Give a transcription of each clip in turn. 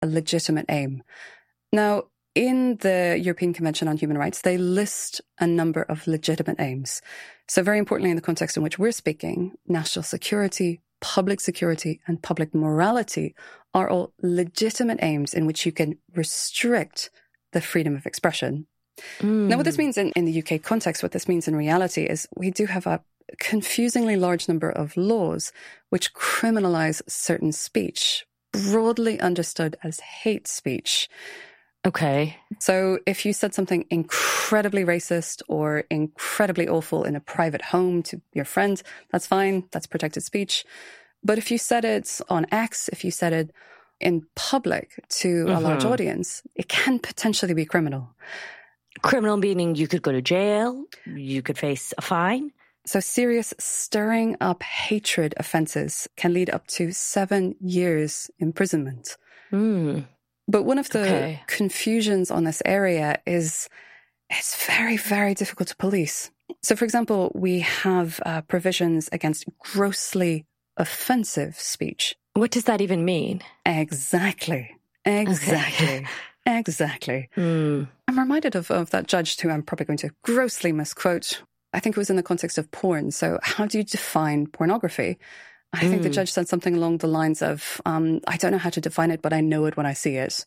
a legitimate aim. Now, in the European Convention on Human Rights, they list a number of legitimate aims. So very importantly, in the context in which we're speaking, national security, public security, and public morality are all legitimate aims in which you can restrict the freedom of expression. Now, what this means in the UK context, what this means in reality is we do have a confusingly large number of laws which criminalize certain speech, broadly understood as hate speech. Okay. So if you said something incredibly racist or incredibly awful in a private home to your friend, that's fine. That's protected speech. But if you said it on X, if you said it in public to a large audience, it can potentially be criminal. Criminal meaning you could go to jail, you could face a fine. So serious stirring up hatred offences can lead up to 7 years imprisonment. But one of the confusions on this area is it's very, very difficult to police. So, for example, we have provisions against grossly offensive speech. What does that even mean? Exactly. Okay. Exactly. I'm reminded of that judge who I'm probably going to grossly misquote. I think it was in the context of porn. So how do you define pornography? I think the judge said something along the lines of, I don't know how to define it, but I know it when I see it.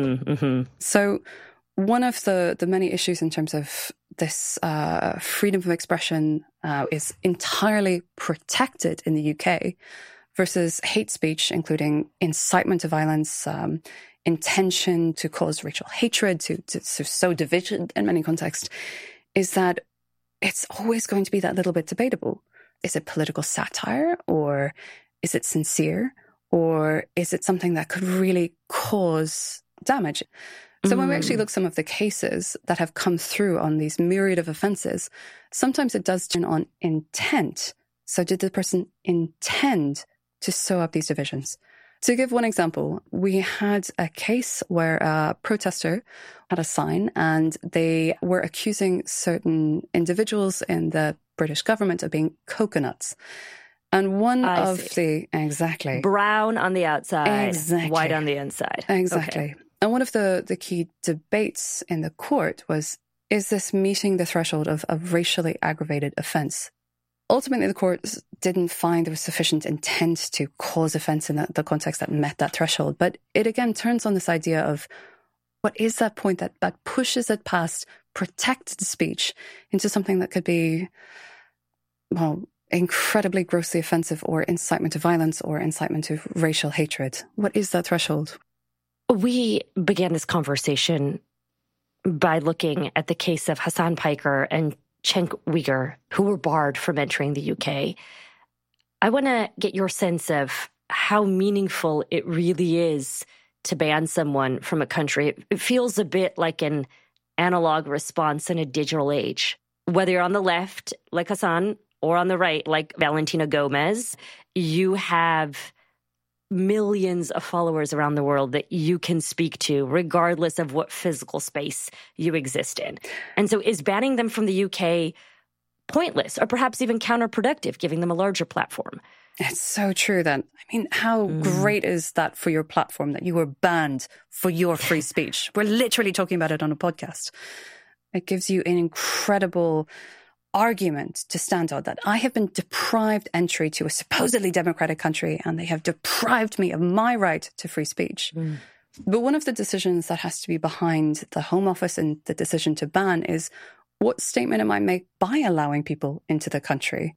So one of the many issues in terms of this freedom of expression is entirely protected in the UK versus hate speech, including incitement to violence, intention to cause racial hatred, to sow division in many contexts, is that it's always going to be that little bit debatable. Is it political satire, or is it sincere, or is it something that could really cause damage? So when we actually look at some of the cases that have come through on these myriad of offences, sometimes it does turn on intent. So did the person intend to sow up these divisions? To give one example, we had a case where a protester had a sign and they were accusing certain individuals in the British government of being coconuts. And one of the... Exactly. Brown on the outside, white on the inside. Exactly. Okay. And one of the key debates in the court was, is this meeting the threshold of a racially aggravated offence? Ultimately, the court didn't find there was sufficient intent to cause offence in the context that met that threshold. But it again turns on this idea of what is that point that pushes it past protected speech into something that could be, well, incredibly grossly offensive or incitement to violence or incitement to racial hatred. What is that threshold? We began this conversation by looking at the case of Hasan Piker and Cenk Uygur, who were barred from entering the UK. I want to get your sense of how meaningful it really is to ban someone from a country. It feels a bit like an analog response in a digital age. Whether you're on the left, like Hasan, or on the right, like Valentina Gomez, you have millions of followers around the world that you can speak to, regardless of what physical space you exist in. And so is banning them from the UK pointless or perhaps even counterproductive, giving them a larger platform? It's so true then. I mean, how great is that for your platform that you were banned for your free speech? We're literally talking about it on a podcast. It gives you an incredible argument to stand on that I have been deprived entry to a supposedly democratic country and they have deprived me of my right to free speech. But one of the decisions that has to be behind the Home Office and the decision to ban is what statement it might make by allowing people into the country.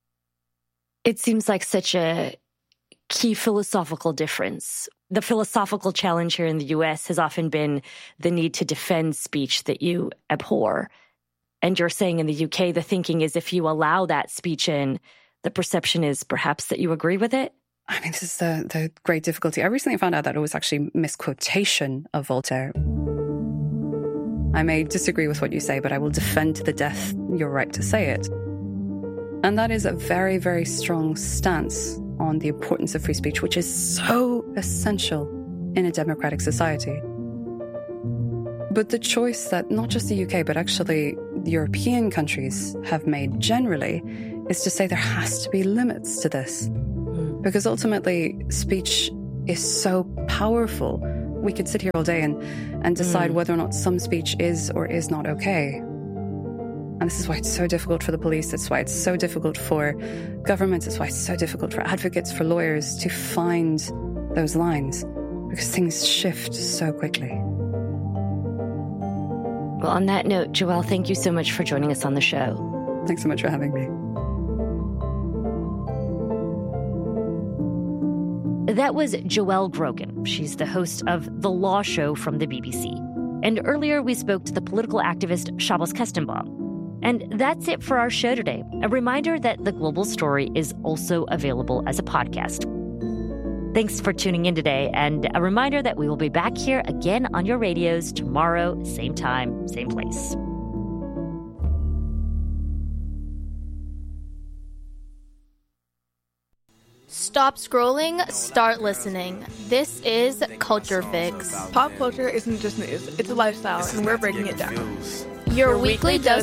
It seems like such a key philosophical difference. The philosophical challenge here in the US has often been the need to defend speech that you abhor. And you're saying in the UK, the thinking is if you allow that speech in, the perception is perhaps that you agree with it? I mean, this is the great difficulty. I recently found out that it was actually misquotation of Voltaire. I may disagree with what you say, but I will defend to the death your right to say it. And that is a very, very strong stance on the importance of free speech, which is so essential in a democratic society. But the choice that not just the UK, but actually European countries have made generally is to say there has to be limits to this. Because ultimately, speech is so powerful we could sit here all day and decide whether or not some speech is or is not okay. And this is why it's so difficult for the police. It's why it's so difficult for governments. It's why it's so difficult for advocates, for lawyers to find those lines, because things shift so quickly. Well, on that note, Joelle, thank you so much for joining us on the show. Thanks so much for having me. That was Joelle Grogan. She's the host of The Law Show from the BBC. And earlier we spoke to the political activist Shabbos Kestenbaum. And that's it for our show today. A reminder that The Global Story is also available as a podcast. Thanks for tuning in today, and a reminder that we will be back here again on your radios tomorrow, same time, same place. Stop scrolling, start listening. This is Culture Fix. Pop culture isn't just news, it's a lifestyle, and we're breaking it down. Your weekly dose